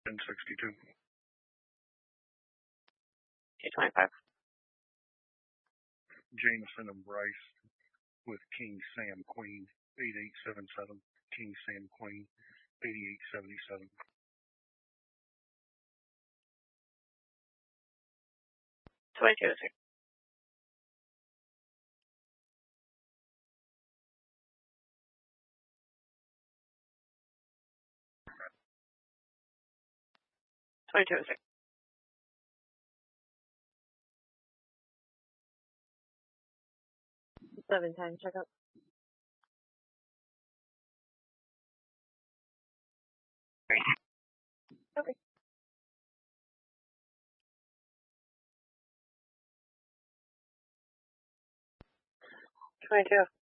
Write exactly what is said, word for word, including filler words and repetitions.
ten sixty-two. two twenty-five. Jameson and Bryce with King Sam Queen, eighty-eight seventy-seven. King Sam Queen, eighty-eight seventy-seven. twenty-two oh six. twenty-two oh six. seven ten, check up. Okay. twenty-two.